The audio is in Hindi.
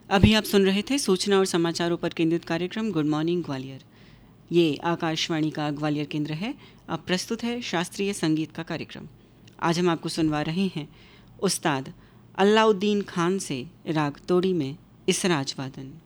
अभी आप सुन रहे थे सूचना और समाचारों पर केंद्रित कार्यक्रम गुड मॉर्निंग ग्वालियर। ये आकाशवाणी का ग्वालियर केंद्र है। अब प्रस्तुत है शास्त्रीय संगीत का कार्यक्रम। आज हम आपको सुनवा रहे हैं उस्ताद अल्लाउद्दीन खान से राग तोड़ी में इसराज वादन।